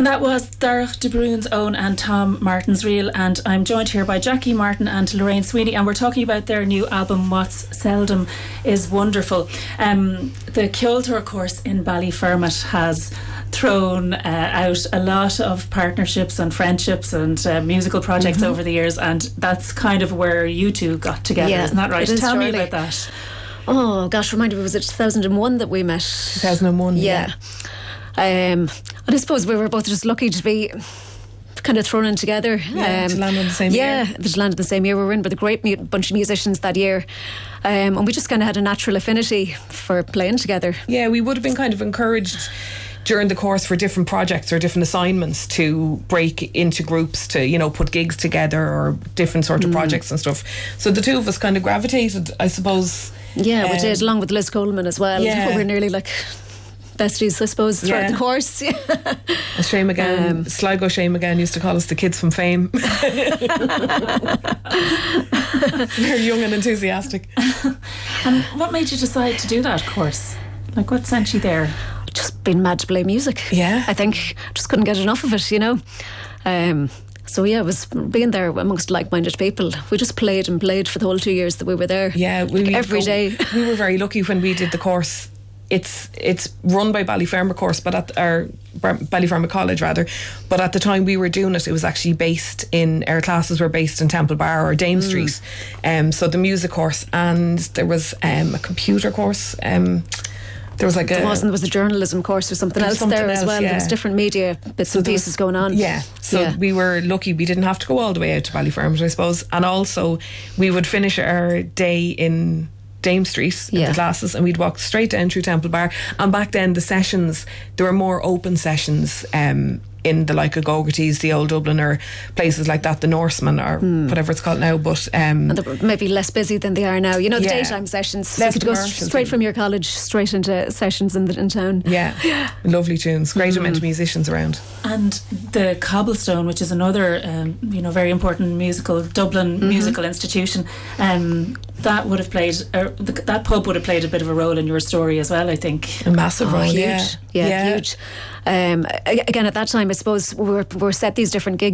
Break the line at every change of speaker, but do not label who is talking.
That was Darach de Bruin's own and Tom Martin's Reel, and I'm joined here by Jackie Martin and Lorraine Sweeney, and we're talking about their new album What's Seldom is Wonderful. The Ceoltóir course in Ballyfermot has thrown out a lot of partnerships and friendships and musical projects over the years, and that's kind of where you two got together, isn't that right? Tell me about that.
Oh gosh, remind me, was it 2001 that we met?
2001, yeah.
And I suppose we were both just lucky to be kind of thrown in together.
To land on the same year.
Yeah, to land on the same year. We were in with a great bunch of musicians that year. And we just kind of had a natural affinity for playing together.
Yeah, we would have been kind of encouraged during the course for different projects or different assignments to break into groups to, you know, put gigs together or different sort of projects and stuff. So the two of us kind of gravitated, I suppose.
Yeah, we did, along with Liz Coleman as well.
Yeah.
We were nearly like besties, I suppose, throughout the course.
Shane McGann, Sligo Shane McGann used to call us the kids from Fame. Very young and enthusiastic.
And what made you decide to do that course? Like, what sent you there?
Just being mad to play music.
Yeah.
I think just couldn't get enough of it, you know. So yeah, it was being there amongst like-minded people. We just played and played for the whole 2 years that we were there.
Yeah,
every day.
We were very lucky when we did the course. It's run by Ballyfermot course, but at our Ballyfermot College rather. But at the time we were doing it, it was actually based in, our classes were based in Temple Bar or Dame Street. So the music course, and there was a computer course. There was there
was a journalism course or something else there as well.
Yeah.
There was different media bits and pieces going on.
Yeah, so we were lucky we didn't have to go all the way out to Ballyfermot, I suppose. And also we would finish our day in Dame Street in the classes, and we'd walk straight down through Temple Bar. And back then the sessions, there were more open sessions in the like of Gogarty's, the Old Dublin, or places like that, the Norseman or whatever it's called now. But
and they were maybe less busy than they are now. You know, the daytime sessions. So you could go straight from your college straight into sessions in town.
Yeah, lovely tunes, great amount of musicians around.
And the Cobblestone, which is another very important musical Dublin musical institution, that would have played that pub would have played a bit of a role in your story as well, I think.
A massive role.
Huge. Yeah, huge. Again, at that time, I suppose we were set these different gigs